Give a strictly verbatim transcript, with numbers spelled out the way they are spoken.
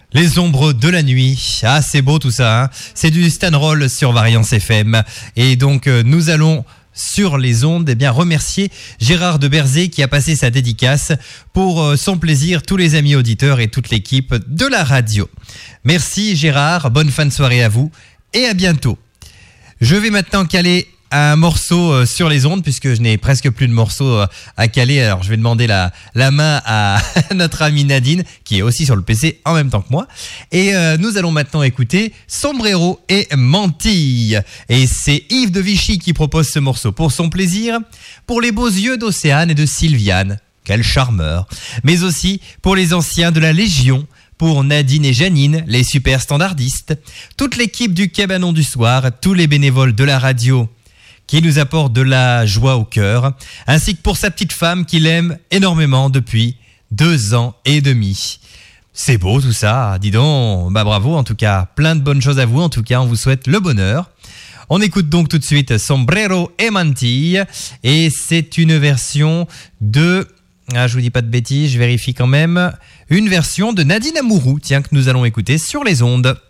Les ombres de la nuit, ah c'est beau tout ça, hein, c'est du Stan Roll sur Variance F M. Et donc euh, nous allons sur les ondes eh bien, remercier Gérard de Berzé qui a passé sa dédicace pour euh, son plaisir, tous les amis auditeurs et toute l'équipe de la radio. Merci Gérard, bonne fin de soirée à vous et à bientôt. Je vais maintenant caler un morceau euh, sur les ondes puisque je n'ai presque plus de morceaux euh, à caler. Alors je vais demander la, la main à notre amie Nadine qui est aussi sur le P C en même temps que moi. Et euh, nous allons maintenant écouter Sombrero et Mantille. Et c'est Yves de Vichy qui propose ce morceau pour son plaisir, pour les beaux yeux d'Océane et de Sylviane. Quel charmeur. Mais aussi pour les anciens de la Légion, pour Nadine et Janine, les super standardistes, toute l'équipe du Cabanon du Soir, tous les bénévoles de la radio qui nous apporte de la joie au cœur, ainsi que pour sa petite femme qu'il aime énormément depuis deux ans et demi. C'est beau tout ça, dis donc, bah bravo en tout cas, plein de bonnes choses à vous, en tout cas on vous souhaite le bonheur. On écoute donc tout de suite Sombrero et Mantille, et c'est une version de, ah je vous dis pas de bêtises, je vérifie quand même, une version de Nadine Amouroux, tiens que nous allons écouter sur les ondes.